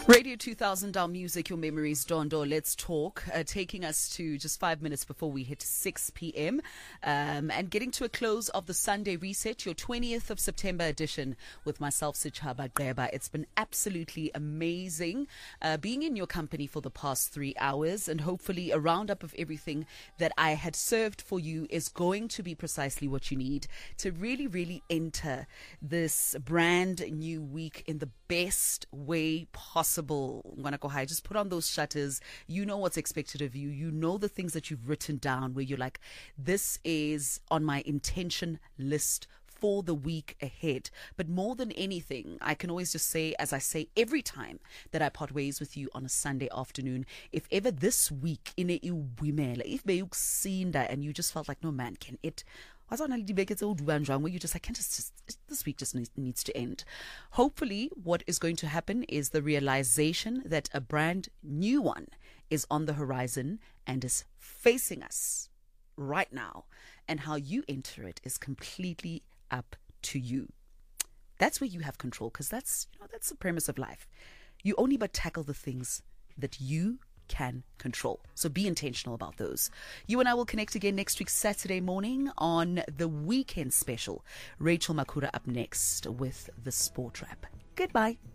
Radio 2000 Down Music, your memories, Dondo. Let's talk. Taking us to just 5 minutes before we hit 6 p.m. And getting to a close of the Sunday Reset, your 20th of September edition with myself, Sichaba Greba. It's been absolutely amazing being in your company for the past 3 hours, and hopefully a roundup of everything that I had served for you is going to be precisely what you need to really, really enter this brand new week in the best way possible. Ngwanako, just put on those shutters. You know what's expected of you. You know the things that you've written down where you're like, this is on my intention list for the week ahead. But more than anything, I can always just say, as I say every time that I part ways with you on a Sunday afternoon, if ever this week in a if and you just felt like, no man, can it where you just like, this week just needs to end. Hopefully what is going to happen is the realization that a brand new one is on the horizon and is facing us right now, and how you enter it is completely up to you. That's where you have control, because that's the premise of life. You only but tackle the things that you can control. So be intentional about those. You and I will connect again next week, Saturday morning, on the weekend special. Rachel Makura up next with the Sport Wrap. Goodbye.